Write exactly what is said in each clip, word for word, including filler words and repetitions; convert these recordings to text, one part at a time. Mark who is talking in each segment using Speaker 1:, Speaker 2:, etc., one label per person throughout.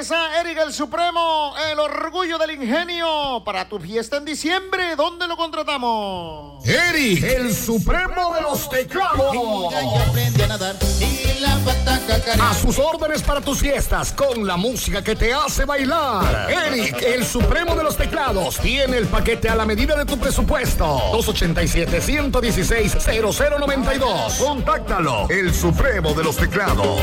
Speaker 1: Regresa Eric el Supremo, el orgullo del ingenio, para tu fiesta en diciembre. ¿Dónde lo contratamos?
Speaker 2: Eric, el Supremo de los teclados. A sus órdenes para tus fiestas, con la música que te hace bailar. Eric, el Supremo de los teclados, tiene el paquete a la medida de tu presupuesto. dos ochenta y siete, ciento dieciséis, cero cero noventa y dos. Contáctalo, el Supremo de los teclados.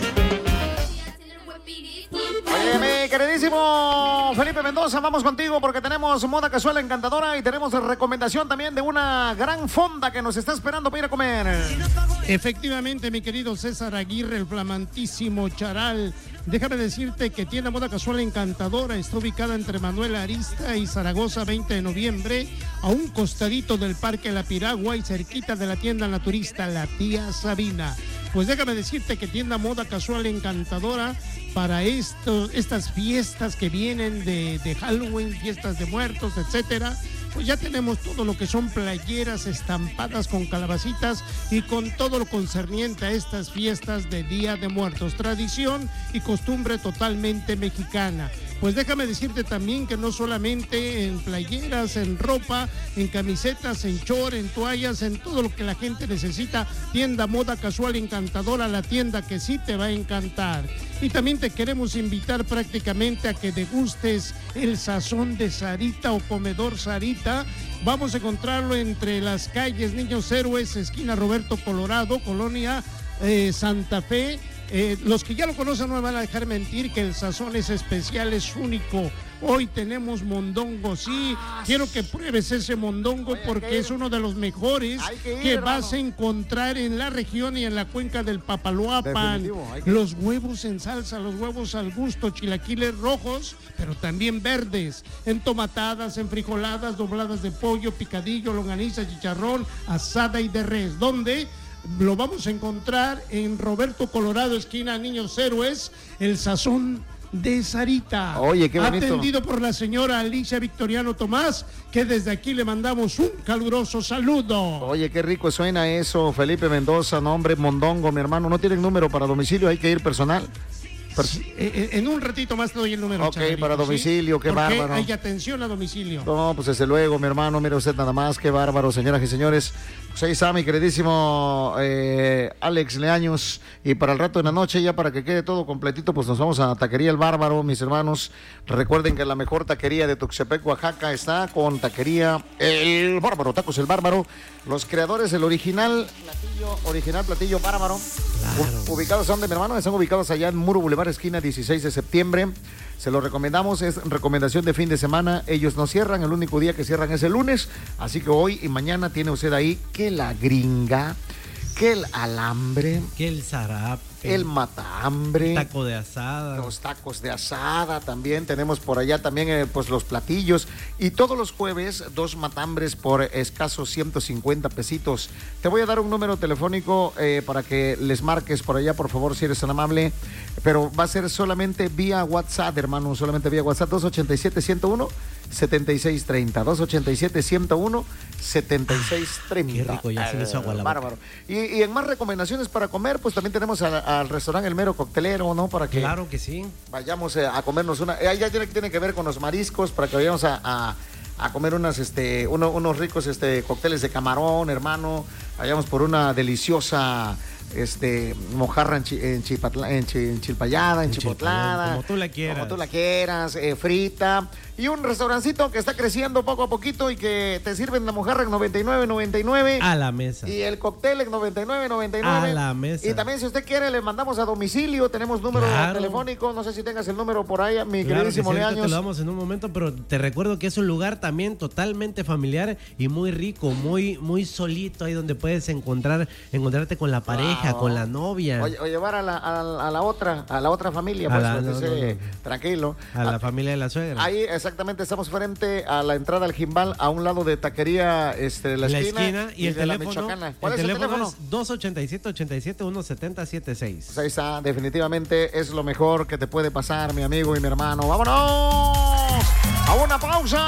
Speaker 1: Oye, mi queridísimo Felipe Mendoza, vamos contigo porque tenemos moda casual encantadora y tenemos recomendación también de una gran fonda que nos está esperando para ir a comer.
Speaker 3: Efectivamente, mi querido César Aguirre, el flamantísimo charal. Déjame decirte que Tienda Moda Casual Encantadora está ubicada entre Manuel Arista y Zaragoza veinte de noviembre, a un costadito del Parque La Piragua y cerquita de la tienda naturista La Tía Sabina. Pues déjame decirte que Tienda Moda Casual Encantadora, para esto, estas fiestas que vienen de, de Halloween, fiestas de muertos, etcétera, pues ya tenemos todo lo que son playeras estampadas con calabacitas y con todo lo concerniente a estas fiestas de Día de Muertos. Tradición y costumbre totalmente mexicana. Pues déjame decirte también que no solamente en playeras, en ropa, en camisetas, en short, en toallas, en todo lo que la gente necesita, Tienda Moda Casual Encantadora, la tienda que sí te va a encantar. Y también te queremos invitar prácticamente a que degustes el sazón de Sarita o comedor Sarita. Vamos a encontrarlo entre las calles Niños Héroes, esquina Roberto Colorado, Colonia eh, Santa Fe. Eh, los que ya lo conocen no me van a dejar mentir que el sazón es especial, es único. Hoy tenemos mondongo, sí, quiero que pruebes ese mondongo porque es uno de los mejores que, ir, que vas a encontrar en la región y en la cuenca del Papaloapan. Los huevos en salsa, los huevos al gusto, chilaquiles rojos, pero también verdes, entomatadas, enfrijoladas, dobladas de pollo, picadillo, longaniza, chicharrón, asada y de res. ¿Dónde? Lo vamos a encontrar en Roberto Colorado, esquina Niños Héroes, el sazón de Sarita.
Speaker 1: Oye, qué bonito.
Speaker 3: Atendido por la señora Alicia Victoriano Tomás, que desde aquí le mandamos un caluroso saludo.
Speaker 1: Oye, qué rico suena eso, Felipe Mendoza, nombre mondongo, mi hermano. ¿No tienen número para domicilio? Hay que ir personal.
Speaker 3: Sí, en un ratito más te doy el número.
Speaker 1: Ok, Chavarito, para domicilio, ¿sí? Qué
Speaker 3: Porque
Speaker 1: bárbaro.
Speaker 3: hay atención a domicilio.
Speaker 1: No, pues desde luego, mi hermano, mire usted nada más, qué bárbaro, señoras y señores. Pues ahí está mi queridísimo eh, Alex Leaños. Y para el rato de la noche, ya para que quede todo completito, pues nos vamos a Taquería El Bárbaro, mis hermanos. Recuerden que la mejor taquería de Tuxtepec, Oaxaca, está con Taquería El Bárbaro, Tacos El Bárbaro. Los creadores, el original platillo, original platillo bárbaro. Claro. U- ubicados, ¿dónde, mi hermano? Están ubicados allá en Muro Boulevard, esquina dieciséis de septiembre. Se lo recomendamos, es recomendación de fin de semana. Ellos no cierran, el único día que cierran es el lunes. Así que hoy y mañana tiene usted ahí que la gringa, que el alambre,
Speaker 4: que el zarape,
Speaker 1: el matahambre,
Speaker 4: el taco de asada,
Speaker 1: los tacos de asada también. Tenemos por allá también eh, pues los platillos. Y todos los jueves, dos matambres por escasos ciento cincuenta pesitos. Te voy a dar un número telefónico eh, para que les marques por allá, por favor, si eres tan amable. Pero va a ser solamente vía WhatsApp, hermano, solamente vía WhatsApp. Dos ochenta y siete, ciento uno, setenta y seis treinta. dos ochenta y siete, ciento uno, setenta y seis treinta.
Speaker 4: Qué rico, ya se le hizo agua a la boca.
Speaker 1: Bárbaro. Y, y en más recomendaciones para comer, pues también tenemos a, al restaurante El Mero Coctelero, ¿no? Para que
Speaker 4: claro que sí.
Speaker 1: Vayamos eh, a comernos una. Eh, ya tiene, tiene que ver con los mariscos, para que vayamos a, a, a comer unas, este, uno, unos ricos este, cócteles de camarón, hermano. Vayamos por una deliciosa este mojarra en, chi, en, chipatla, en, chi, en chilpayada, en, en chipotlada,
Speaker 4: como tú la quieras,
Speaker 1: como tú la quieras, eh, frita. Y un restaurancito que está creciendo poco a poquito y que te sirven la mojarra en noventa y nueve noventa y nueve
Speaker 4: a la mesa.
Speaker 1: Y el cóctel en noventa y nueve noventa y nueve
Speaker 4: a la mesa.
Speaker 1: Y también si usted quiere le mandamos a domicilio, tenemos número
Speaker 4: claro.
Speaker 1: telefónico, no sé si tengas el número por ahí, mi
Speaker 4: claro
Speaker 1: queridísimo
Speaker 4: que sí,
Speaker 1: Leaños.
Speaker 4: Te lo damos en un momento, pero te recuerdo que es un lugar también totalmente familiar y muy rico, muy muy solito, ahí donde puedes encontrar encontrarte con la pareja, wow. con la novia.
Speaker 1: O, o llevar a la, a, a la otra, a la otra familia, pues,
Speaker 4: la,
Speaker 1: pues
Speaker 4: no,
Speaker 1: dice,
Speaker 4: no, no.
Speaker 1: tranquilo.
Speaker 4: A, a la familia de la suegra.
Speaker 1: Ahí exactamente estamos frente a la entrada al Jimbal, a un lado de Taquería este, la,
Speaker 4: la
Speaker 1: esquina,
Speaker 4: esquina y, y el
Speaker 1: de
Speaker 4: teléfono.
Speaker 1: La Michoacana. ¿Cuál
Speaker 4: el
Speaker 1: es
Speaker 4: teléfono?
Speaker 1: el teléfono?
Speaker 4: Es dos ochenta y siete, ochenta y siete, ciento setenta, setenta y seis.
Speaker 1: Pues ahí está, definitivamente es lo mejor que te puede pasar, mi amigo y mi hermano. ¡Vámonos! ¡A una pausa!